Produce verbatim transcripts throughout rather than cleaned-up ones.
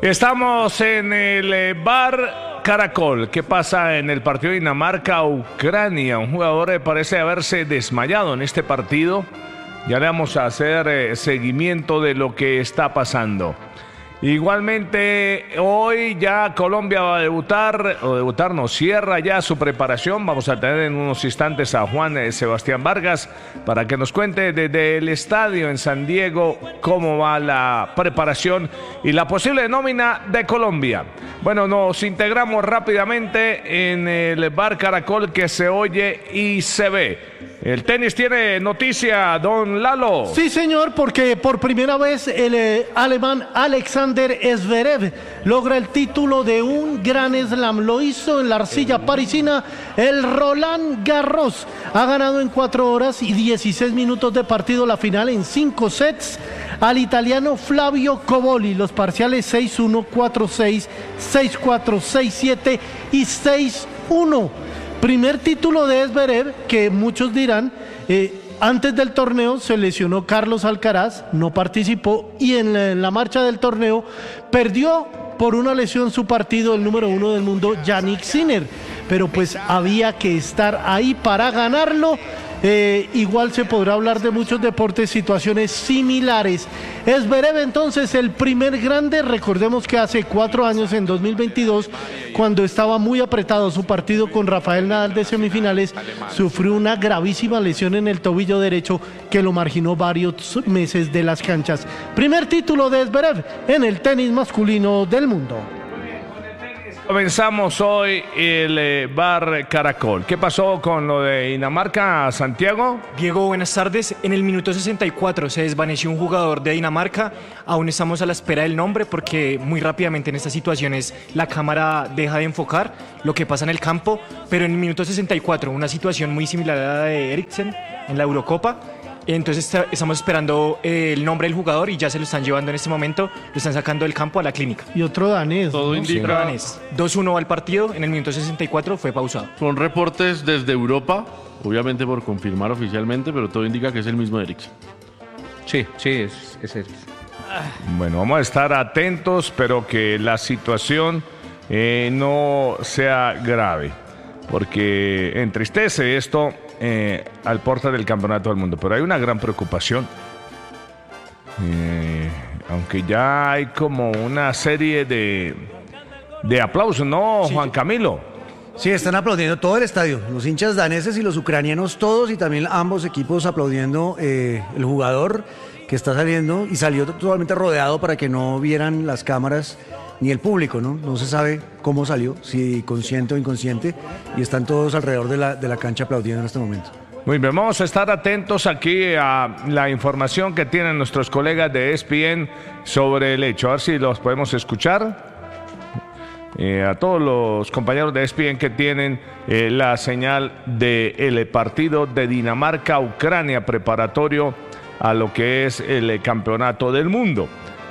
Estamos en el eh, bar Caracol. ¿Qué pasa en el partido de Dinamarca-Ucrania? Un jugador eh, parece haberse desmayado en este partido. Ya le vamos a hacer eh, seguimiento de lo que está pasando. Igualmente, hoy ya Colombia va a debutar, o debutar no, cierra ya su preparación. Vamos a tener en unos instantes a Juan eh, Sebastián Vargas para que nos cuente desde el estadio en San Diego cómo va la preparación y la posible nómina de Colombia. Bueno, nos integramos rápidamente en el bar Caracol que se oye y se ve. El tenis tiene noticia, don Lalo. Sí, señor, porque por primera vez el eh, alemán Alexander Zverev logra el título de un Gran Slam. Lo hizo en la arcilla parisina, el Roland Garros. Ha ganado en cuatro horas y dieciséis minutos de partido la final en cinco sets al italiano Flavio Cobolli. Los parciales seis uno, cuatro seis, seis cuatro, seis siete y seis uno. Primer título de Zverev, que muchos dirán, eh, antes del torneo se lesionó Carlos Alcaraz, no participó, y en la, en la marcha del torneo perdió por una lesión su partido el número uno del mundo, Jannik Sinner, pero pues había que estar ahí para ganarlo. Eh, igual se podrá hablar de muchos deportes, situaciones similares. Zverev entonces el primer grande. Recordemos que hace cuatro años, en dos mil veintidós, cuando estaba muy apretado su partido con Rafael Nadal de semifinales, sufrió una gravísima lesión en el tobillo derecho que lo marginó varios meses de las canchas. Primer título de Zverev en el tenis masculino del mundo. Comenzamos hoy el eh, bar Caracol. ¿Qué pasó con lo de Dinamarca, Santiago? Diego, buenas tardes. En el minuto sesenta y cuatro se desvaneció un jugador de Dinamarca. Aún estamos a la espera del nombre porque muy rápidamente en estas situaciones la cámara deja de enfocar lo que pasa en el campo. Pero en el minuto sesenta y cuatro, una situación muy similar a la de Eriksen en la Eurocopa. Entonces está, estamos esperando eh, el nombre del jugador y ya se lo están llevando en este momento, lo están sacando del campo a la clínica. Y otro danés. Todo ¿no? indica. Otro danés. dos uno al partido, en el minuto sesenta y cuatro fue pausado. Son reportes desde Europa, obviamente por confirmar oficialmente, pero todo indica que es el mismo Eriksen. Sí, sí, es, es Eriksen. Bueno, vamos a estar atentos, pero que la situación eh, no sea grave, porque entristece esto eh, al porta del campeonato del mundo. Pero hay una gran preocupación, eh, aunque ya hay como una serie de, de aplausos, ¿no, Juan Camilo? Sí, están aplaudiendo todo el estadio, los hinchas daneses y los ucranianos todos, y también ambos equipos aplaudiendo eh, el jugador que está saliendo, y salió totalmente rodeado para que no vieran las cámaras ni el público, ¿no? No se sabe cómo salió, si consciente o inconsciente, y están todos alrededor de la, de la cancha aplaudiendo en este momento. Muy bien, vamos a estar atentos aquí a la información que tienen nuestros colegas de E S P N sobre el hecho. A ver si los podemos escuchar. Eh, a todos los compañeros de E S P N que tienen eh, la señal del partido de Dinamarca-Ucrania preparatorio a lo que es el campeonato del mundo.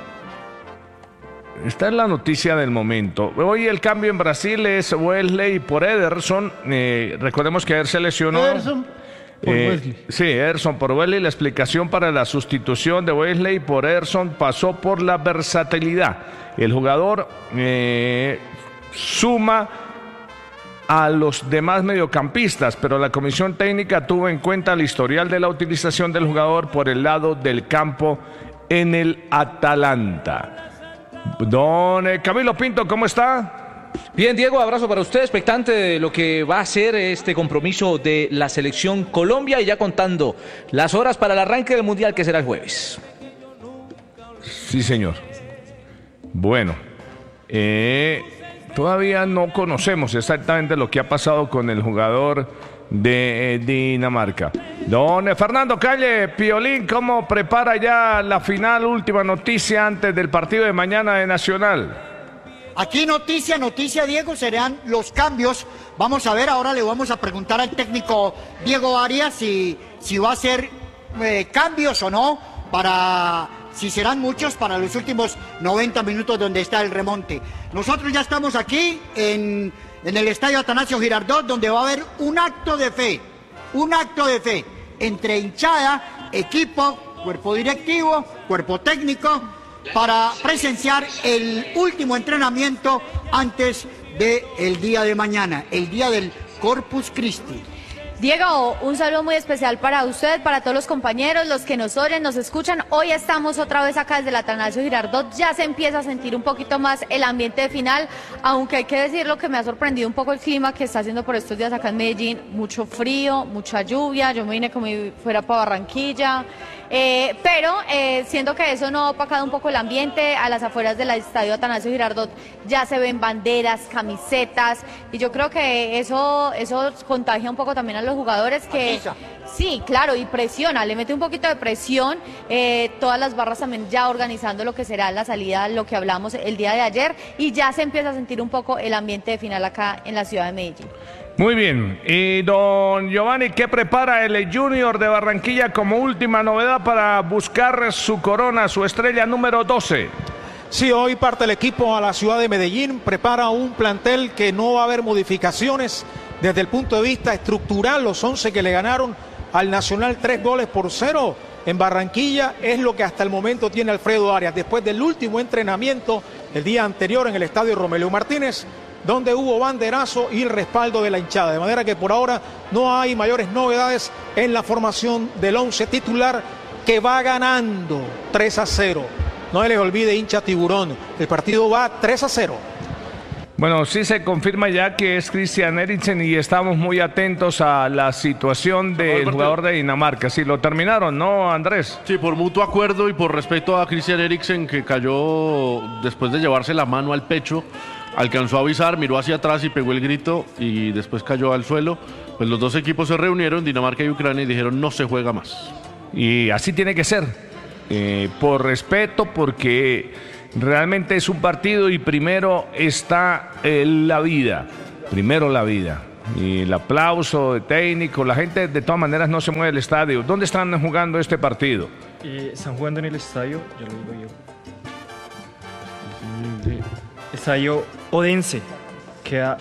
Esta es la noticia del momento. Hoy el cambio en Brasil es Wesley por Ederson. Eh, recordemos que él se lesionó. Ederson por eh, Wesley. Sí, Ederson por Wesley. La explicación para la sustitución de Wesley por Ederson pasó por la versatilidad. El jugador eh, suma a los demás mediocampistas, pero la comisión técnica tuvo en cuenta el historial de la utilización del jugador por el lado del campo en el Atalanta. Don Camilo Pinto, ¿cómo está? Bien, Diego, abrazo para usted, expectante de lo que va a ser este compromiso de la selección Colombia, y ya contando las horas para el arranque del Mundial, que será el jueves. Sí, señor. Bueno, eh, todavía no conocemos exactamente lo que ha pasado con el jugador de eh, Dinamarca. Don Fernando Calle, Piolín, ¿cómo prepara ya la final? Última noticia antes del partido de mañana de Nacional. Aquí noticia, noticia, Diego, serán los cambios. Vamos a ver, ahora le vamos a preguntar al técnico Diego Arias si, si va a hacer eh, cambios o no, para si serán muchos para los últimos noventa minutos donde está el remonte. Nosotros ya estamos aquí en, en el estadio Atanasio Girardot, donde va a haber un acto de fe, un acto de fe entre hinchada, equipo, cuerpo directivo, cuerpo técnico, para presenciar el último entrenamiento antes del día de mañana, el día del Corpus Christi. Diego, un saludo muy especial para usted, para todos los compañeros, los que nos oyen, nos escuchan. Hoy estamos otra vez acá desde el Atanasio Girardot. Ya se empieza a sentir un poquito más el ambiente de final, aunque hay que decirlo que me ha sorprendido un poco el clima que está haciendo por estos días acá en Medellín. Mucho frío, mucha lluvia. Yo me vine como si fuera para Barranquilla. Eh, pero eh, siento que eso no ha opacado un poco el ambiente. A las afueras del estadio Atanasio Girardot ya se ven banderas, camisetas, y yo creo que eso, eso contagia un poco también a los jugadores que... Sí, claro, y presiona, le mete un poquito de presión, eh, todas las barras también ya organizando lo que será la salida, lo que hablamos el día de ayer, y ya se empieza a sentir un poco el ambiente de final acá en la ciudad de Medellín. Muy bien, y don Giovanni, ¿qué prepara el Junior de Barranquilla como última novedad para buscar su corona, su estrella número doce? Sí, hoy parte el equipo a la ciudad de Medellín, prepara un plantel que no va a haber modificaciones desde el punto de vista estructural. Los once que le ganaron al Nacional tres goles por cero en Barranquilla es lo que hasta el momento tiene Alfredo Arias, después del último entrenamiento el día anterior en el estadio Romelio Martínez, donde hubo banderazo y el respaldo de la hinchada, de manera que por ahora no hay mayores novedades en la formación del once titular, que va ganando tres a cero. No se les olvide, hincha tiburón, el partido va tres a cero. Bueno, sí se confirma ya que es Christian Eriksen y estamos muy atentos a la situación del jugador de Dinamarca. Sí, lo terminaron, ¿no, Andrés? Sí, por mutuo acuerdo y por respeto a Christian Eriksen, que cayó después de llevarse la mano al pecho, alcanzó a avisar, miró hacia atrás y pegó el grito y después cayó al suelo. Pues los dos equipos se reunieron, Dinamarca y Ucrania, y dijeron no se juega más. Y así tiene que ser, eh, por respeto, porque realmente es un partido y primero está eh, la vida, primero la vida. Y el aplauso de técnico, la gente de todas maneras no se mueve del estadio. ¿Dónde están jugando este partido? Eh, están jugando en el estadio, ya lo digo yo. Estadio Odense, queda...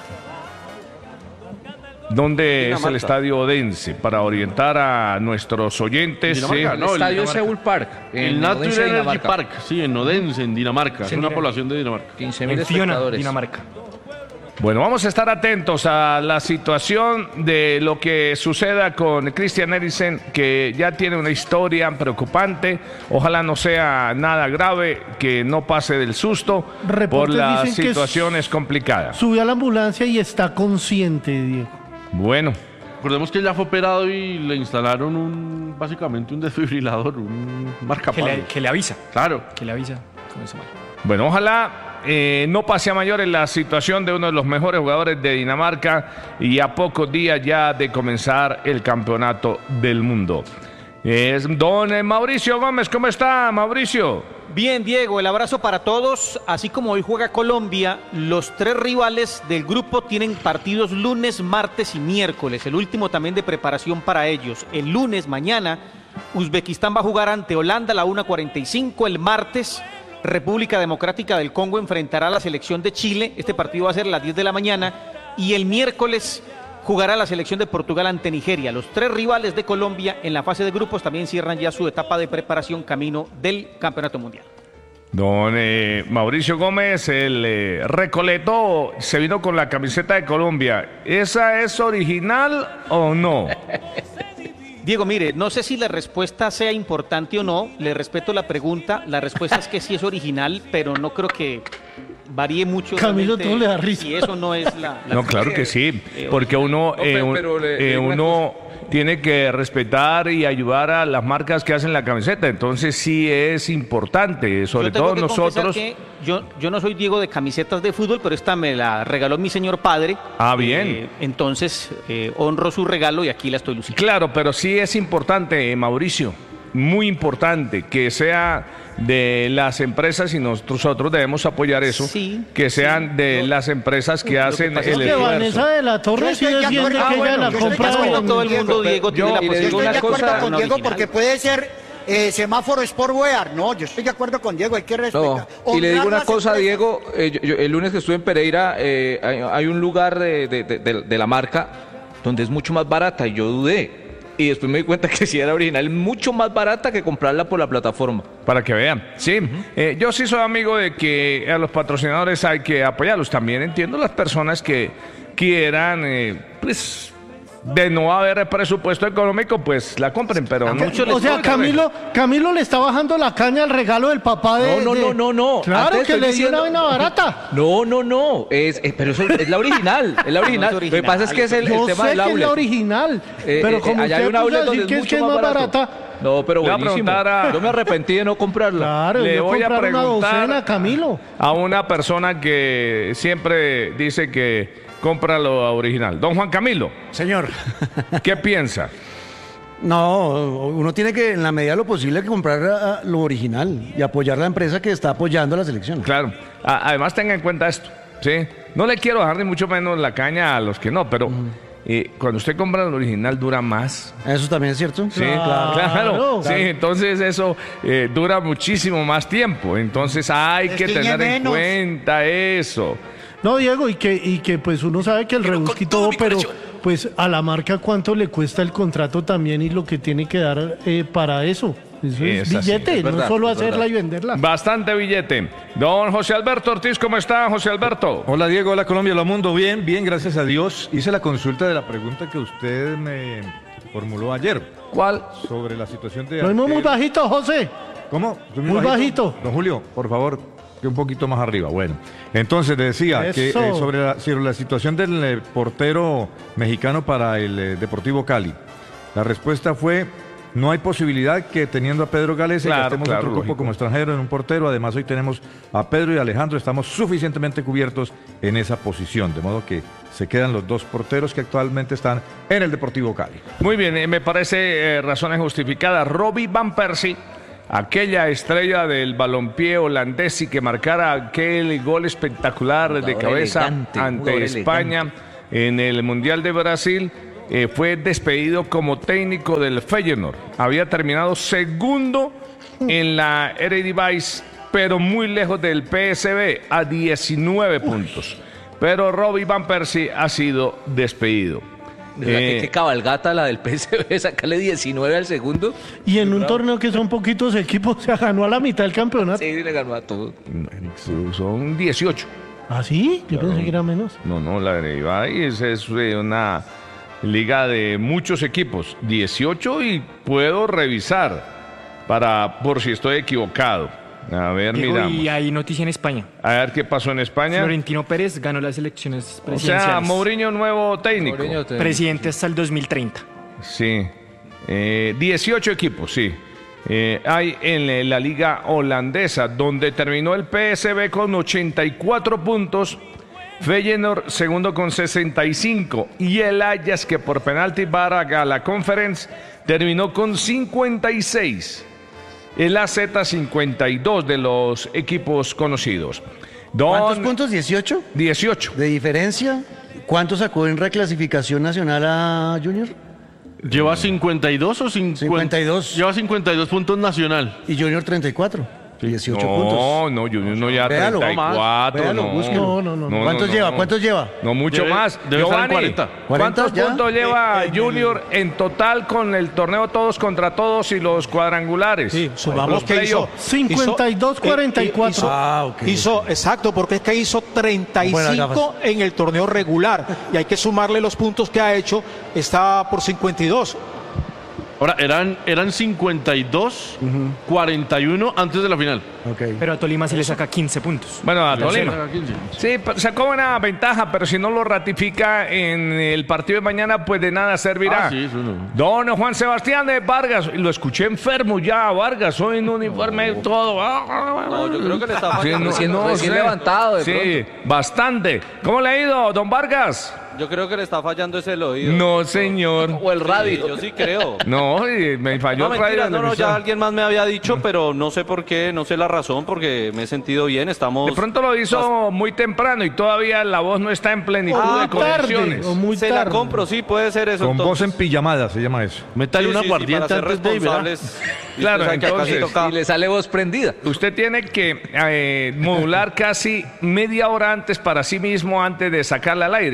¿Dónde Dinamarca. Es el estadio Odense? Para orientar a nuestros oyentes. Dinamarca, sí. no, el estadio Seoul Park. El Natural Energy Park, sí, en Odense, en Dinamarca. Sí, es una mira. población de Dinamarca. quince mil espectadores. Dinamarca. Bueno, vamos a estar atentos a la situación de lo que suceda con Christian Eriksen, que ya tiene una historia preocupante. Ojalá no sea nada grave, que no pase del susto. Reportes por las dicen que situaciones complicadas. Subió a la ambulancia y está consciente, Diego. Bueno. Recordemos que ya fue operado y le instalaron un, básicamente un desfibrilador, un marcapasos. Que le, que le avisa. Claro. Que le avisa. Con eso mal. Bueno, ojalá eh, no pase a mayores la situación de uno de los mejores jugadores de Dinamarca y a pocos días ya de comenzar el campeonato del mundo. Es don Mauricio Gómez, ¿cómo está, Mauricio? Bien, Diego, el abrazo para todos. Así como hoy juega Colombia, los tres rivales del grupo tienen partidos lunes, martes y miércoles. El último también de preparación para ellos. El lunes, mañana, Uzbekistán va a jugar ante Holanda a la una cuarenta y cinco. El martes, República Democrática del Congo enfrentará a la selección de Chile. Este partido va a ser a las diez de la mañana. Y el miércoles jugará la selección de Portugal ante Nigeria. Los tres rivales de Colombia en la fase de grupos también cierran ya su etapa de preparación camino del Campeonato Mundial. Don eh, Mauricio Gómez, el eh, Recoleto, se vino con la camiseta de Colombia. ¿Esa es original o no? Diego, mire, no sé si la respuesta sea importante o no, le respeto la pregunta, la respuesta es que sí es original, pero no creo que varíe mucho. Camilo, tú le das risa. Si eso no es la... la no, claro que sí, porque uno, eh, un, eh, uno tiene que respetar y ayudar a las marcas que hacen la camiseta, entonces sí es importante, sobre todo nosotros. Que yo, yo no soy Diego de camisetas de fútbol, pero esta me la regaló mi señor padre. Ah, bien. Eh, entonces eh, honro su regalo y aquí la estoy luciendo. Claro, pero sí es importante, Mauricio, muy importante que sea de las empresas y nosotros debemos apoyar eso, sí, que sean sí, de yo, las empresas que hacen es el que esfuerzo. Vanessa de la Torre sí defiende ah, que bueno, ella la yo compra. estoy de todo el mundo, Diego, yo, tiene la yo posibilidad. estoy de acuerdo cosa, con Diego original. porque puede ser eh, semáforo Sportwear. No, yo estoy de acuerdo con Diego, hay que respetar. No. Y le digo una cosa, empresas. Diego, eh, yo, yo, el lunes que estuve en Pereira, eh, hay, hay un lugar de, de, de, de la marca donde es mucho más barata y yo dudé. y después me di cuenta que sí era original, mucho más barata que comprarla por la plataforma. Para que vean, sí. Uh-huh. eh, yo sí soy amigo de que a los patrocinadores hay que apoyarlos. También entiendo las personas que quieran, eh, pues... de no haber presupuesto económico, pues la compren, pero no. O sea, Camilo, Camilo le está bajando la caña al regalo del papá de... No, no, de... no, no, no. Claro Antes que le dio diciendo... una vaina barata. No, no, no. Es, es, pero eso es la original. Es la original. No es original. Lo que pasa es que es el, Yo el tema sé del que outlet. es la original, eh, pero eh, como allá usted hay un outlet puso a donde decir es que es mucho que es más más barato. barata. No, pero Le voy a buenísimo. preguntar a- Yo me arrepentí de no comprarla. Claro, Le yo voy a comprar una preguntar docena, Camilo. a una persona que siempre dice que compra lo original. Don Juan Camilo, Señor. ¿qué piensa? No, uno tiene que, en la medida de lo posible, que comprar ah, lo original y apoyar la empresa que está apoyando a la selección. Claro. A- además, tenga en cuenta esto, ¿sí? No le quiero dejar ni mucho menos la caña a los que no, pero eh, cuando usted compra lo original dura más. Eso también es cierto. Sí, claro, Claro. sí, entonces eso eh, dura muchísimo más tiempo, entonces hay que Destiñe tener en menos. cuenta eso. No, Diego, y que, y que pues uno sabe que el rebusque y todo, pero pues a la marca cuánto le cuesta el contrato también y lo que tiene que dar eh, para eso. Eso es, Es así, billete, es no verdad, solo es hacerla verdad. y venderla. Bastante billete. Don José Alberto Ortiz, ¿cómo está, José Alberto? Hola Diego, hola Colombia, hola mundo. Bien, bien, gracias a Dios. Hice la consulta de la pregunta que usted me formuló ayer ¿Cuál? sobre la situación de... Lo mismo muy Arquero. bajito, José. ¿Cómo? ¿Estoy Muy bajito. Don Julio, por favor, que un poquito más arriba. Bueno, entonces decía que Eso. eh, sobre, la, sobre la situación del eh, portero mexicano para el eh, Deportivo Cali. La respuesta fue: no hay posibilidad que teniendo a Pedro Galese Claro, gastemos claro, otro cupo lógico. como extranjero en un portero. Además, hoy tenemos a Pedro y a Alejandro, estamos suficientemente cubiertos en esa posición, de modo que se quedan los dos porteros que actualmente están en el Deportivo Cali. Muy bien, eh, me parece eh, razones justificadas. Robbie Van Persie, aquella estrella del balompié holandés y que marcara aquel gol espectacular de Jugador cabeza elegante, ante jugador España en el Mundial de Brasil, eh, fue despedido como técnico del Feyenoord. Había terminado segundo en la Eredivisie, pero muy lejos del P S V, a diecinueve puntos. Pero Robbie Van Persie ha sido despedido. De verdad que Eh, qué cabalgata la del P S V, sacarle diecinueve al segundo. Y en un torneo que son poquitos equipos, se ganó a la mitad del campeonato. Sí, le ganó a todos. Son dieciocho. ¿Ah, sí? Yo pensé que era menos. No, no, la Eredivisie es, es eh, una liga de muchos equipos, dieciocho, y puedo revisar para por si estoy equivocado. A ver, Diego, miramos. y hay noticia en España. A ver qué pasó en España. Florentino Pérez ganó las elecciones O presidenciales. sea, Mourinho nuevo técnico. Mourinho te- Presidente hasta el dos mil treinta. Sí. Eh, dieciocho equipos, sí. Eh, hay en eh, la liga holandesa, donde terminó el P S V con ochenta y cuatro puntos, Feyenoord segundo con sesenta y cinco, y el Ajax, que por penalti va a la Conference, terminó con cincuenta y seis. El A Z cincuenta y dos de los equipos conocidos. Don- ¿Cuántos puntos? ¿dieciocho? dieciocho. ¿De diferencia? ¿Cuánto sacó en reclasificación nacional a Junior? ¿Lleva cincuenta y dos o cincuenta? cincuenta y dos. Lleva cincuenta y dos puntos nacional. Y Junior treinta y cuatro. dieciocho no, puntos. no, Junior no ya Véalo, treinta y cuatro. véalo, no. búsquelo. No, no, no. ¿Cuántos lleva? ¿Cuántos lleva? No mucho Debe- más. debe estar en Giovanni, cuarenta. ¿cuántos ¿cuarenta ya? puntos lleva Eh, en Junior en total con el torneo todos contra todos y los cuadrangulares? Sí, sumamos Los que hizo, playoffs. cincuenta y dos, hizo- cuarenta y cuatro. hizo- Ah, ok. hizo, exacto, porque es que hizo treinta y Buenas cinco en el torneo regular y hay que sumarle los puntos que ha hecho, está por cincuenta y dos. Ahora, eran, eran cincuenta y dos, cuarenta y uno antes de la final. Ok. Pero a Tolima se le saca quince puntos. Bueno, a Tercero. Tolima. Sí, pa- sacó buena ventaja, pero si no lo ratifica en el partido de mañana, pues de nada servirá. Ah, sí, eso no. Don Juan Sebastián de Vargas, lo escuché enfermo ya, Vargas, hoy en uniforme todo. No, yo creo que le está Sí, fallando. no- Recién, no recién sé. levantado de Sí, pronto. bastante. ¿Cómo le ha ido, don Vargas? Yo creo que le está fallando ese el oído. No, señor. O el radio. Yo sí creo. No, y me falló No, el mentira, radio. no, de la no, ya emisora. alguien más me había dicho, pero no sé por qué, no sé la razón, porque me he sentido bien, estamos... De pronto lo hizo muy temprano y todavía la voz no está en plenitud Ah, de tarde, conexiones. o muy Se tarde. la compro, sí, puede ser eso. Con voz entonces. en pijamada se llama eso. Métale Sí, una sí, sí, aguardiente para ser antes de ir, ¿verdad? responsables. Y Claro, usted sabe que acá sí entonces, toca- Y le sale voz prendida. Usted tiene que eh, modular casi media hora antes para sí mismo antes de sacarla al aire, si no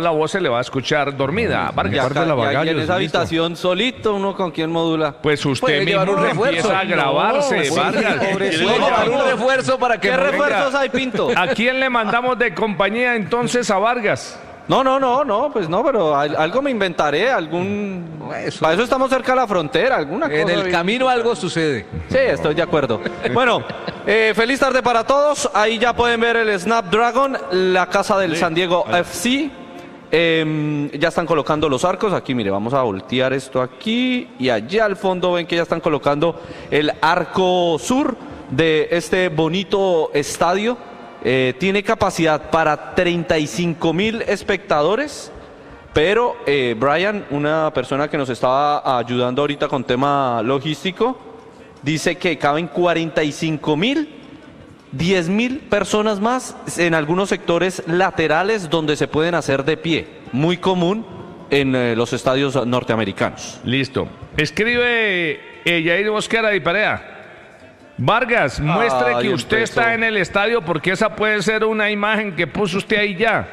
la voz se le va a escuchar dormida. Vargas. Y, acá, Aparte de la y ahí Bagallos, en esa listo. habitación solito, uno con quién modula. Pues usted Puede llevar mismo un refuerzo. empieza a grabarse, No, Vargas. Puede llevar un refuerzo para que ¿Qué no venga. refuerzos hay, Pinto? ¿A quién le mandamos de compañía entonces a Vargas? No, no, no, no, pues no, pero al- algo me inventaré, algún... Para eso estamos cerca de la frontera, alguna cosa. En el bien. camino algo sucede. Sí, estoy de acuerdo. Bueno, eh, feliz tarde para todos. Ahí ya pueden ver el Snapdragon, la casa del San Diego F C. Eh, ya están colocando los arcos. Aquí, mire, vamos a voltear esto aquí. Y allá al fondo ven que ya están colocando el arco sur de este bonito estadio. Eh, tiene capacidad para treinta y cinco mil espectadores. Pero, eh, Brian, una persona que nos estaba ayudando ahorita con tema logístico, dice que caben cuarenta y cinco mil, diez mil personas más en algunos sectores laterales donde se pueden hacer de pie. Muy común en eh, los estadios norteamericanos. Listo. Escribe eh, Yair Mosquera y Perea. Vargas, muestre Ay, que usted empezó. está en el estadio porque esa puede ser una imagen que puso usted ahí ya.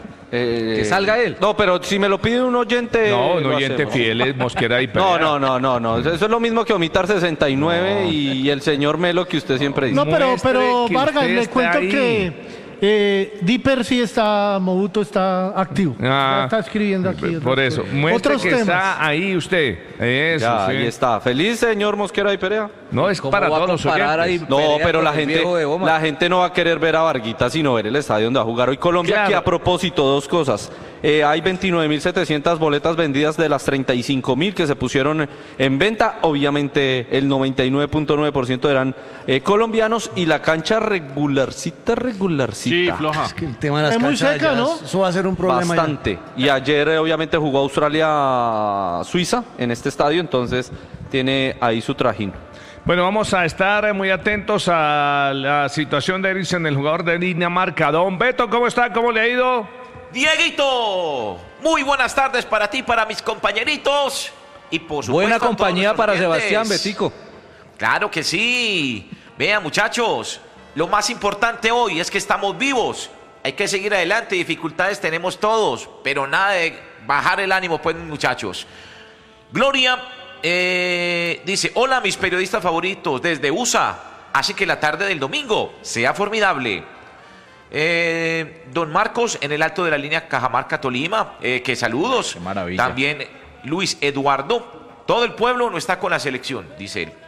Eh, Que salga él. No, pero si me lo pide un oyente... No, un lo oyente hacemos. fiel es Mosquera y Perea. No, no, no, no, no. Eso es lo mismo que omitar sesenta y nueve y el señor Melo que usted siempre dice. No, pero, Muestre pero que Vargas, usted le está cuento ahí. que eh, Dipper sí está, Mobuto está activo. Ah, Ya está escribiendo aquí. Por otras eso, cosas. muestre Otros que temas. está ahí usted. Eso, Ya, sí. ahí está. Feliz señor Mosquera y Perea. No, es ¿Cómo para va a todos los comparar oyentes. ahí? No, Perea pero con la el gente, viejo de Boma. la gente no va a querer ver a Varguita, sino ver el estadio donde va a jugar hoy Colombia. Claro. Que a propósito, dos cosas. Eh, hay veintinueve mil setecientas boletas vendidas de las treinta y cinco mil que se pusieron en venta. Obviamente el noventa y nueve punto nueve por ciento eran eh, colombianos y la cancha regularcita, regularcita. Sí, floja. Es que el tema de las Es muy canchas seca, allá, ¿no? Eso va a ser un problema. ya. Bastante. Y ayer eh, obviamente jugó Australia-Suiza en este estadio, entonces tiene ahí su trajín. Bueno, vamos a estar muy atentos a la situación de Eriksen, el jugador de Dinamarca. Don Beto, ¿cómo está? ¿Cómo le ha ido? Dieguito, muy buenas tardes para ti, para mis compañeritos y por supuesto Buena a todos compañía nuestros para oyentes. Sebastián Betico. Claro que sí. Vean, muchachos, lo más importante hoy es que estamos vivos. Hay que seguir adelante, dificultades tenemos todos, pero nada de bajar el ánimo, pues, muchachos. Gloria eh, dice, hola mis periodistas favoritos desde U S A, hace que la tarde del domingo sea formidable. Eh, don Marcos en el alto de la línea Cajamarca Tolima, eh, que saludos. Qué maravilla. También Luis Eduardo, todo el pueblo no está con la selección, dice él.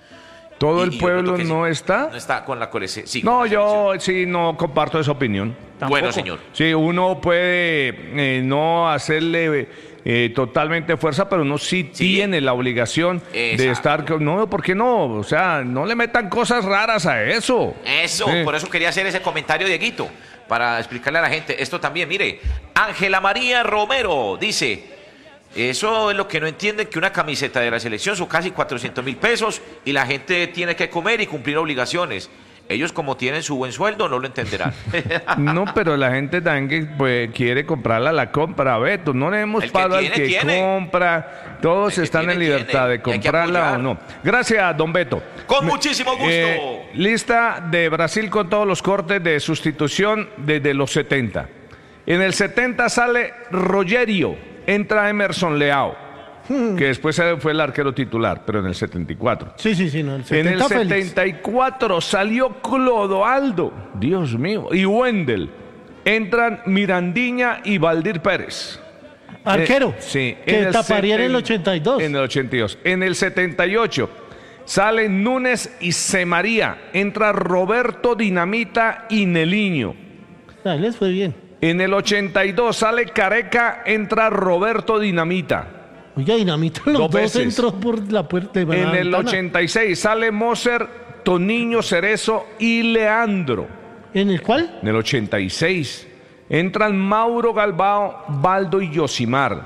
¿Todo Y- el y yo pueblo noto que sí. no está? No está con la colección. Sí, No, con la yo sí no comparto esa opinión. selección. Bueno, señor. Sí, uno puede eh, no hacerle eh, totalmente fuerza, pero uno sí, Sí. tiene la obligación de Exacto. estar... con- No, ¿por qué no? O sea, no le metan cosas raras a eso. Eso, Sí. por eso quería hacer ese comentario, Dieguito, para explicarle a la gente. Esto también, mire, Ángela María Romero dice, eso es lo que no entienden, que una camiseta de la selección son casi cuatrocientos mil pesos y la gente tiene que comer y cumplir obligaciones. Ellos como tienen su buen sueldo no lo entenderán. No, pero la gente también que pues, quiere comprarla, la compra, Beto. No le hemos El que pagado al tiene, que tiene. compra. Todos El que están tiene, en libertad tiene. de Y hay que comprarla o apoyar. no. Gracias, don Beto. Con Me- muchísimo gusto. eh, lista de Brasil con todos los cortes de sustitución desde los setenta. En el setenta sale Rogerio, entra Emerson Leao, que después fue el arquero titular, pero en el setenta y cuatro. Sí, sí, sí, no, el En el setenta Félix. setenta y cuatro salió Clodoaldo, Dios mío, y Wendel. Entran Mirandiña y Valdir Pérez. Arquero. Eh, sí. Que el taparía en el seten- ochenta y dos. En el ochenta y dos. En el setenta y ocho salen Núñez y Semaría. Entra Roberto Dinamita y Neliño. Ah, les fue bien. En el ochenta y dos sale Careca, entra Roberto Dinamita. Oiga, Dinamita, los Dos dos, veces. entró por la puerta de la En el ventana. ochenta y seis sale Moser, Toniño Cerezo y Leandro. ¿En el cuál? En el ochenta y seis entran Mauro Galbao, Baldo y Yosimar.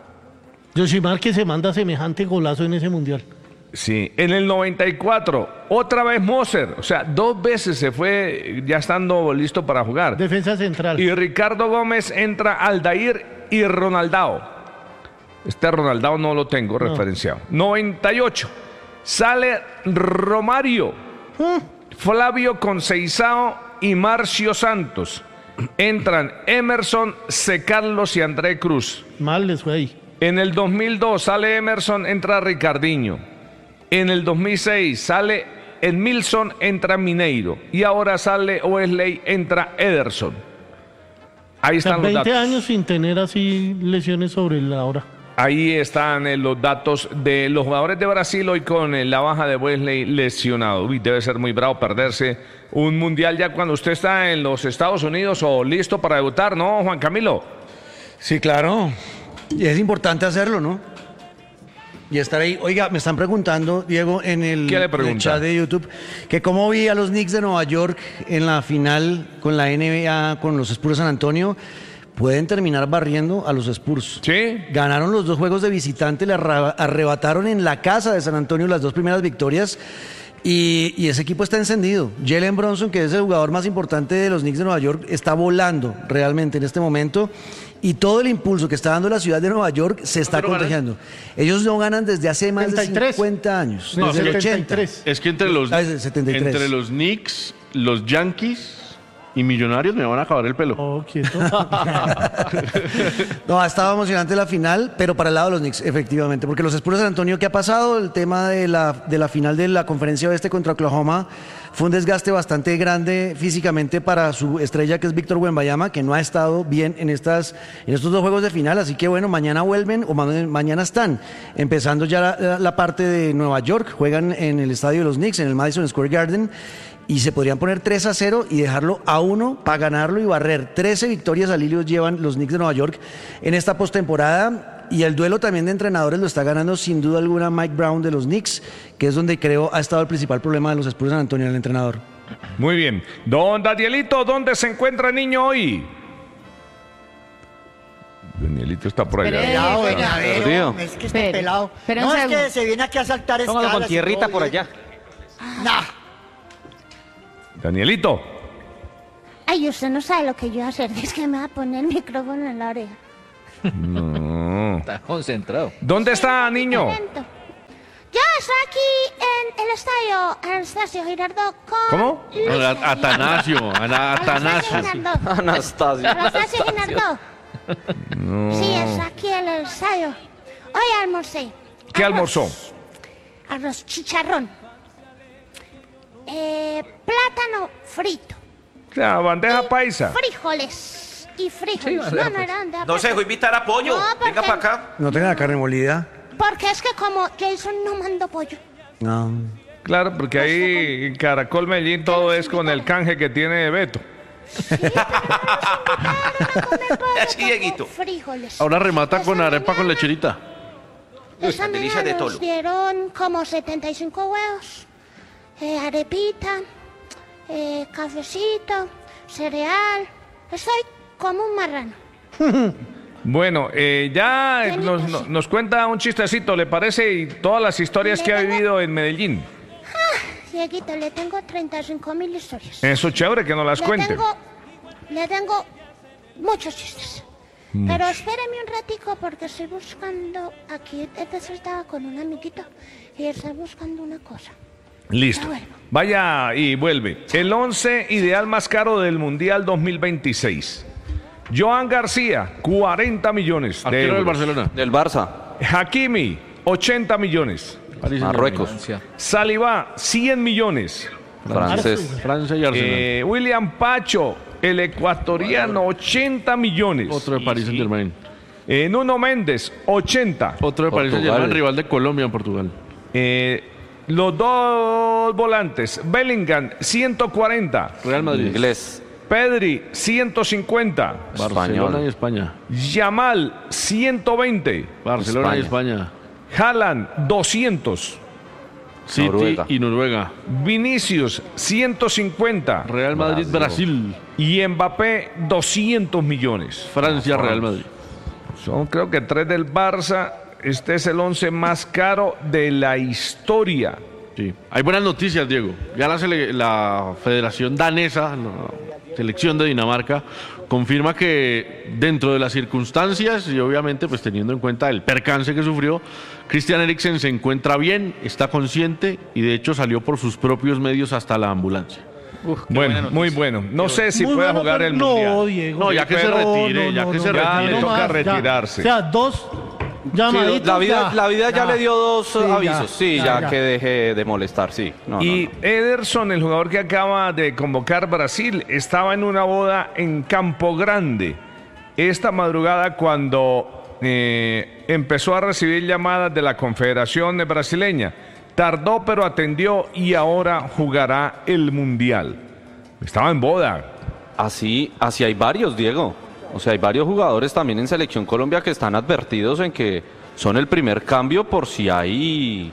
Yoshimar que se manda semejante golazo en ese mundial. Sí, en el noventa y cuatro otra vez Moser, o sea, dos veces se fue ya estando listo para jugar. Defensa central. Y Ricardo Gómez entra Aldair y Ronaldao. Este Ronaldao no lo tengo referenciado. noventa y ocho sale Romario, Flavio Conceizao y Marcio Santos. entran Emerson, C. Carlos y André Cruz. Mal les fue ahí. En el dos mil dos sale Emerson, entra Ricardinho. En el dos mil seis sale Edmilson, entra Mineiro. Y ahora sale Wesley, entra Ederson. Ahí están los datos. veinte años sin tener así lesiones sobre la hora. Ahí están eh, los datos de los jugadores de Brasil hoy con eh, la baja de Wesley lesionado. Uy, debe ser muy bravo perderse un mundial ya cuando usted está en los Estados Unidos o listo para debutar, ¿no, Juan Camilo? Sí, claro. Y es importante hacerlo, ¿no? Y estar ahí. Oiga, me están preguntando, Diego, en el, ¿Qué le en el preguntan? chat de YouTube, que cómo vi a los Knicks de Nueva York en la final con la N B A, con los Spurs de San Antonio. Pueden terminar barriendo a los Spurs. Sí. Ganaron los dos juegos de visitante, le arra- arrebataron en la casa de San Antonio las dos primeras victorias. Y, y ese equipo está encendido. Jalen Brunson, que es el jugador más importante de los Knicks de Nueva York, está volando realmente en este momento. Y todo el impulso que está dando la ciudad de Nueva York se está ¿Cuánto no contagiando. Ellos no ganan desde hace más setenta y tres. de cincuenta años. No, desde el es que- ochenta. Es que entre los, Ah, es el setenta y tres. entre los Knicks, los Yankees y Millonarios me van a acabar el pelo. Oh, quieto. No, ha estado emocionante la final, pero para el lado de los Knicks, efectivamente. Porque los Spurs de San Antonio, ¿qué ha pasado? El tema de la, de la final de la Conferencia Oeste contra Oklahoma fue un desgaste bastante grande físicamente para su estrella, que es Víctor Wembanyama, que no ha estado bien en, estas, en estos dos juegos de final. Así que bueno, mañana vuelven, o ma- mañana están empezando ya la, la parte de Nueva York. Juegan en el estadio de los Knicks, en el Madison Square Garden. Y se podrían poner tres a cero y dejarlo a uno para ganarlo y barrer. trece victorias al hilo llevan los Knicks de Nueva York en esta postemporada. Y el duelo también de entrenadores lo está ganando sin duda alguna Mike Brown de los Knicks, que es donde creo ha estado el principal problema de los Spurs de San Antonio, el entrenador. Muy bien. Don Danielito, ¿dónde se encuentra el niño hoy? Danielito está por allá. Pelado, Frío. Venadero, es que está Espere, pelado. espere un No, es segundo. que se viene aquí a saltar escalas. Póngalo con y tierrita todo por bien. allá. Nah. Danielito. Ay, usted no sabe lo que yo voy a hacer. Es que me va a poner el micrófono en la oreja. No. Está concentrado. ¿Dónde está, niño? Momento. Yo estoy aquí en el estadio Anastasio Girardot con... ¿Cómo? Luis Hola, Medina. Atanasio, Ana- Anastasio Atanasio. Girardot. Anastasia. Anastasio Girardot. No. Sí, es aquí en el estadio. Hoy almorcé. ¿Qué Arroz. almorzó? Arroz chicharrón. Eh, plátano frito. La bandeja paisa. Frijoles. Y frijoles. Sí, no, no pues. era bandeja No se dejó invitar a pollo. No, Venga porque- para acá. ¿No tienen la carne molida? Porque es que como Jason no mandó pollo. No. Claro, porque ahí en Caracol Medellín todo es con el canje que tiene Beto. Así, Dieguito. Frijoles. Ahora remata con Esta arepa con mañana- lecherita. Esta delicia mañana de nos tolo. dieron como setenta y cinco huevos, eh, arepita, eh, cafecito, cereal. Estoy como un marrano. Bueno, eh, ya Bien, nos, Nico, no- sí. nos cuenta un chistecito, ¿le parece? Y todas las historias que ha vivido en Medellín. Dieguito, le tengo treinta y cinco mil historias. Eso es chévere que nos las le cuente. Tengo, le tengo muchos chistes. Pero espéreme un ratico porque estoy buscando, aquí entonces estaba con un amiguito y estoy buscando una cosa. Listo. Ya vuelvo. Vaya y vuelve. El once ideal más caro del Mundial dos mil veintiséis. Joan García, cuarenta millones de Arquero del euros. Barcelona. Del Barça. Hakimi, ochenta millones. París Saint-Germain. Marruecos. Francia. Salivá, cien millones. Francés. Francia y Arsenal. Eh, William Pacho, el ecuatoriano, ochenta millones. Otro de París Saint Germain. Eh, Nuno Méndez, ochenta. Otro de París Saint Portugal. Germain, rival de Colombia en Portugal. Eh, los dos volantes, Bellingham, ciento cuarenta. Real Madrid. Inglés. Pedri, ciento cincuenta. Barcelona y España. Yamal, ciento veinte. Barcelona y España. Haaland, doscientos. City Noruega. y Noruega. Vinicius, ciento cincuenta. Real Madrid, Brasil. Y Mbappé, doscientos millones. Francia, Real Madrid. Son creo que tres del Barça. Este es el once más caro de la historia. Sí. Hay buenas noticias, Diego. Ya la, sele- la Federación Danesa, la selección de Dinamarca, confirma que dentro de las circunstancias y obviamente pues teniendo en cuenta el percance que sufrió, Christian Eriksen se encuentra bien, está consciente y de hecho salió por sus propios medios hasta la ambulancia. Uf, qué Bueno, buena muy noticia. bueno. No Qué sé si Muy pueda bueno, jugar pero el no, Mundial. Diego. No, ya que se Pero retire, ya que se Ya retire. le toca más, ya. retirarse. O sea, dos llamaditos. Sí, la vida, ya, la vida ya, ya. le dio dos Sí, avisos. ya, sí, ya, ya, ya. que deje de molestar, sí. No, y no, no. Ederson, el jugador que acaba de convocar Brasil, estaba en una boda en Campo Grande esta madrugada cuando eh, empezó a recibir llamadas de la Confederación Brasileña. Tardó pero atendió y ahora jugará el Mundial. Estaba en boda. Así, así hay varios, Diego. O sea, hay varios jugadores también en Selección Colombia que están advertidos en que son el primer cambio por si hay,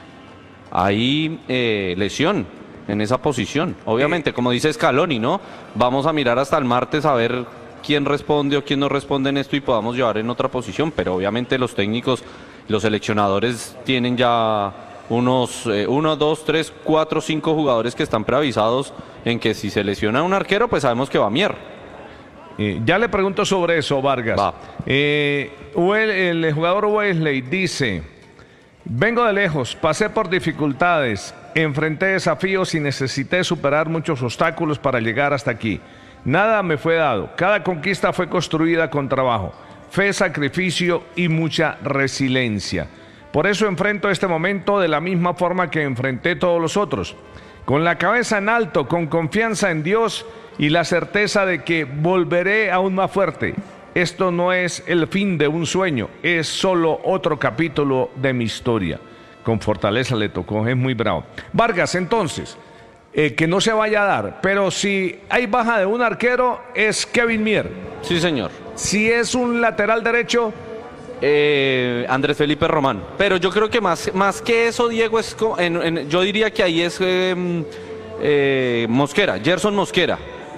hay eh, lesión en esa posición. Obviamente, como dice Scaloni, ¿no? Vamos a mirar hasta el martes a ver quién responde o quién no responde en esto y podamos llevar en otra posición. Pero obviamente los técnicos, los seleccionadores tienen ya unos eh, uno, dos, tres, cuatro, cinco jugadores que están preavisados en que si se lesiona un arquero, pues sabemos que va a Mier. Eh, ya le pregunto sobre eso, Vargas. Eh, Wel- el jugador Wesley dice, vengo de lejos, pasé por dificultades, enfrenté desafíos y necesité superar muchos obstáculos para llegar hasta aquí. Nada me fue dado, cada conquista fue construida con trabajo, fe, sacrificio y mucha resiliencia. Por eso enfrento este momento de la misma forma que enfrenté todos los otros, con la cabeza en alto, con confianza en Dios y la certeza de que volveré aún más fuerte. Esto no es el fin de un sueño, es solo otro capítulo de mi historia. Con fortaleza le tocó, es muy bravo. Vargas, entonces, eh, que no se vaya a dar, pero si hay baja de un arquero, es Kevin Mier. Sí, señor. Si es un lateral derecho, Eh, Andrés Felipe Román. Pero yo creo que más, más que eso, Diego, es co- en- en- yo diría que ahí es eh, eh, Mosquera, Gerson Mosquera,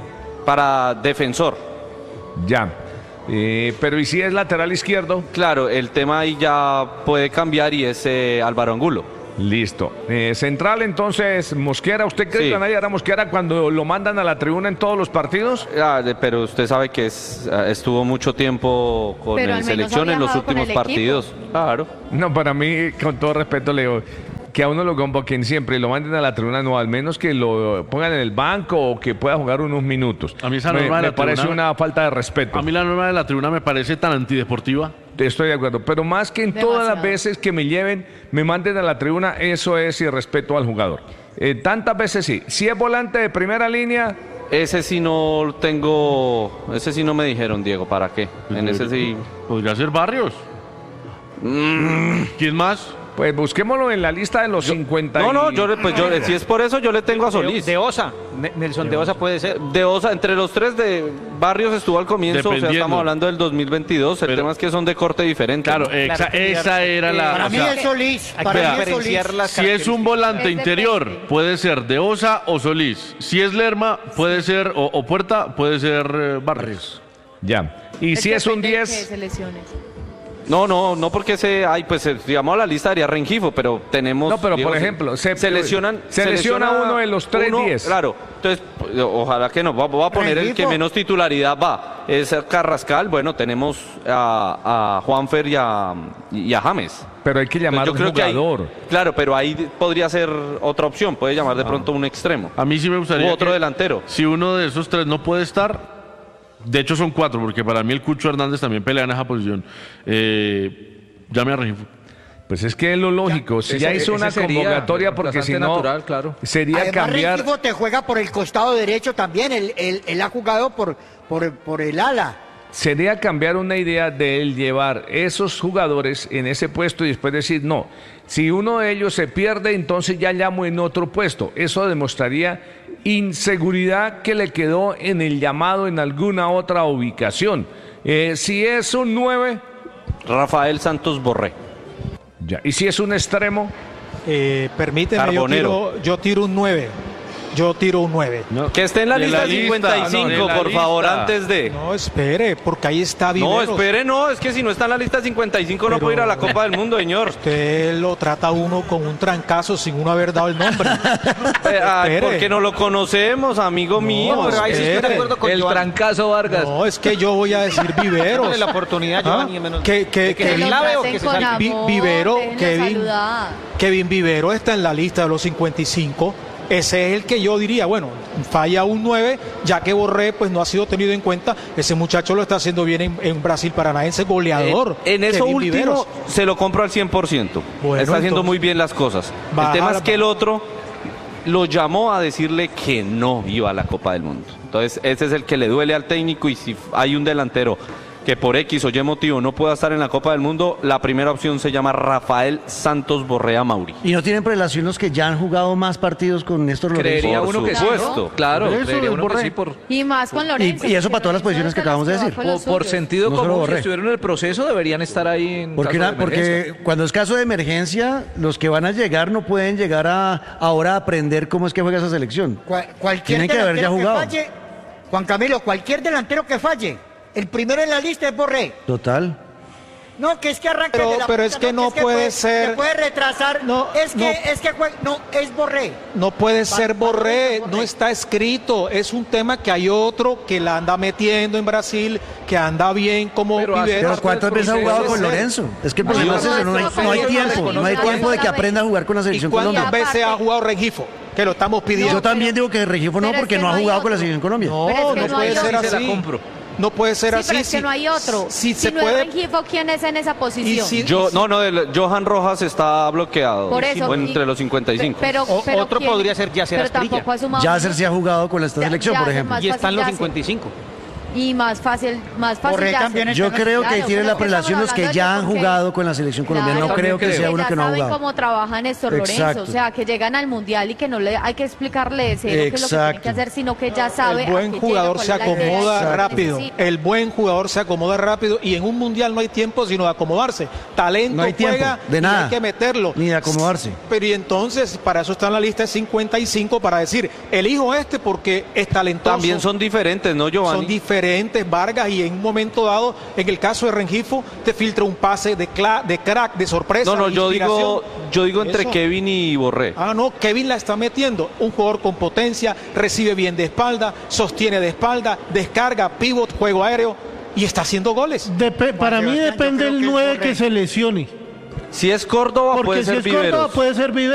para defensor. Ya. Eh, pero ¿y si es lateral izquierdo? Claro, el tema ahí ya puede cambiar y es eh, Álvaro Angulo. Listo. Eh, central, entonces, Mosquera. ¿Usted cree Sí. que nadie hará Mosquera cuando lo mandan a la tribuna en todos los partidos? Ah, de- pero usted sabe que es, ah, estuvo mucho tiempo con Pero al el menos selección ha en los viajado con últimos el partidos. Claro. No, para mí, con todo respeto, Leo, que a uno lo convoquen siempre y lo manden a la tribuna, no, al menos que lo pongan en el banco o que pueda jugar unos minutos. A mí esa me, norma de me la parece tribuna- una falta de respeto. A mí la norma de la tribuna me parece tan antideportiva. Estoy de acuerdo, pero más que en todas las Demasiado. veces que me lleven, me manden a la tribuna, eso es irrespeto al jugador. Eh, tantas veces sí. Si es volante de primera línea... Ese sí no tengo, ese sí no me dijeron, Diego, ¿para qué? En ese sí. Podría ser Barrios. ¿Quién más? Pues busquémoslo en la lista de los cincuenta. No, no, y- yo, le- pues yo, si es por eso, yo le tengo a Solís. De Osa, Ne- Nelson de Osa puede ser. De Osa, entre los tres de Barrios estuvo al comienzo, o sea, Dependiendo. estamos hablando del dos mil veintidós, el tema es que son de corte diferente. Claro, ¿no? exa- esa era la... Para o mí sea, es Solís. hay Para que mí es diferenciar Solís. las si es un volante Es interior, depende. puede ser de Osa o Solís. Si es Lerma, puede ser, o, o Puerta, puede ser eh, Barrios. Ya. Y si es un depende de diez... qué selecciones. No, no, no porque se, ay, pues eh, digamos la lista haría Rengifo, pero tenemos. No, pero, digo, por se- ejemplo, se- se lesionan. se lesiona uno de los tres uno, diez. Claro, entonces, pues, ojalá que no. va- Voy a poner el que Rengifo. menos titularidad va. Es Carrascal. Bueno, tenemos a, a Juanfer y a, y a James. Pero hay que llamar a un que ahí- jugador. claro, pero ahí podría ser otra opción. Puede llamar de pronto un extremo. A mí sí me gustaría. U otro que delantero. Si uno de esos tres no puede estar, de hecho son cuatro, porque para mí el Cucho Hernández también pelea en esa posición. Eh, llame a Rengifo. Pues es que es lo lógico. Si ya ese- hizo una ese sería convocatoria, porque si bastante no, natural, claro. sería Además, cambiar. Rengifo te juega por el costado derecho también. Él, él- él ha jugado por, por, por el ala. Sería cambiar una idea de él llevar esos jugadores en ese puesto y después decir, no, si uno de ellos se pierde, entonces ya llamo en otro puesto. Eso demostraría inseguridad que le quedó en el llamado en alguna otra ubicación. Eh, si es un nueve, Rafael Santos Borré. ya. Y si es un extremo, Eh, permíteme, yo Carbonero. tiro, yo tiro un nueve. Yo tiro un nueve. Que esté en la De lista la lista, cincuenta y cinco, no, de la por favor, lista. antes de. No, espere, porque ahí está No, Viveros. espere, no, es que si no está en la lista cincuenta y cinco no Pero- puede ir a la Copa del Mundo, señor. Usted lo trata a uno con un trancazo sin uno haber dado el nombre. Eh, ay, Espere. porque no lo conocemos, amigo mío. No, pero ahí sí estoy de espere. acuerdo con El Joan. trancazo Vargas. No, es que yo voy a decir Viveros. Démosle la oportunidad, ¿Ah? Giovanni, menos- Que, que, de que que se Vin- clave o traten que se con salga. Vi- amor, Vivero, déjenlo Kevin. saludar. Kevin Vivero está en la lista de los cincuenta y cinco. ese es el que yo diría, bueno, falla un nueve, ya que Borré pues no ha sido tenido en cuenta. Ese muchacho lo está haciendo bien en, en Brasil Paranaense, goleador. Eh, en eso Kevin último Viveros. se lo compro al cien por ciento. Bueno, está haciendo entonces, muy bien las cosas. baja El tema la- es que el otro lo llamó a decirle que no iba a la Copa del Mundo. Entonces ese es el que le duele al técnico, y si hay un delantero que por X o Y motivo no pueda estar en la Copa del Mundo, la primera opción se llama Rafael Santos Borré Mauri. ¿Y no tienen prelación los que ya han jugado más partidos con Néstor Lorenzo? Creería Por uno que sí, supuesto. ¿no? Claro, Por eso creería es uno que Borré. sí por... Y más con Lorenzo. Y, y eso para todas las posiciones que acabamos de decir. Con los Por, por suyos. sentido No solo común, si Borré. estuvieron en el proceso, deberían estar ahí en Porque, caso una- de porque emergencia. cuando es caso de emergencia, los que van a llegar no pueden llegar a ahora a aprender cómo es que juega esa selección. Cual- cualquier Tienen que haber ya delantero que jugado. falle, Juan Camilo, cualquier delantero que falle, el primero en la lista es Borré. Total. No, que es que arranca Pero- de la pero punta, es que no puede ser- Se puede retrasar. No, es que, no. es que jue- no, es Borré. No puede ser Va- Borré, Borré. no está escrito. Es un tema que hay otro que la anda metiendo en Brasil, que anda bien como Pero hace Viveros. Pero ¿cuántas veces ha jugado con Lorenzo? Es que el problema es eso, no hay, no hay tiempo, no hay tiempo de que aprenda a jugar con la ¿Y selección cuántas Colombia. veces ha jugado Rengifo? Que lo estamos pidiendo. Yo también digo que Regifo no, pero es porque que no no ha hay jugado con la otro. selección Colombia. No, Pero es que no no puede hay ser otro. Se la así. compro. No puede ser Sí, así. pero es que si- no hay otro. Si, Si se no puede. es Rengifo, ¿quién es en esa posición? si- Yo, no, no, el- Johan Rojas está bloqueado. Por eso, o entre y- los cincuenta y cinco. Pero, O- pero otro ¿quién? podría ser Yasser Pero Asprilla. tampoco ha sumado Yasser mucho. sí ha jugado con esta Ya- selección, por Yasser ejemplo. más Y están los fácil cincuenta y cinco. Y más fácil, más fácil Borré Yasser. también está Yo en la- creo que Claro, tienen pero la es que prelación estamos los que hablando ya de han porque- jugado con la selección colombiana. Claro, No creo que porque sea uno ya que no ha saben jugado. cómo trabaja Néstor Lorenzo, Exacto. o sea, que llegan al Mundial y que no le hay que explicarle de cero qué es lo que tiene Exacto. que hacer, sino que ya sabe El a buen qué jugador llega, se cuál es la idea, acomoda qué rápido. necesita. El buen jugador se acomoda rápido y en un mundial no hay tiempo sino de acomodarse. Talento No hay tiempo, juega de y nada. hay que meterlo. Ni de acomodarse. Pero y entonces, para eso está en la lista de cincuenta y cinco para decir, elijo este porque es talentoso. También son diferentes, ¿no, Giovanni? Son diferentes, Vargas, y en un momento dado, en el caso de Rengifo, te filtra un pase de, cla- de crack, de sorpresa. No, no, de yo digo, inspiración. yo digo entre Eso. Kevin y Borré. Ah, no, Kevin la está metiendo. Un jugador con potencia, recibe bien de espalda, sostiene de espalda, descarga, pivot, juego aéreo y está haciendo goles. Depe- para mí Sebastián, yo depende creo el que es nueve Borré. que se lesione. Si es Córdoba, Porque puede si ser es Córdoba, Viveros. puede ser Viveros.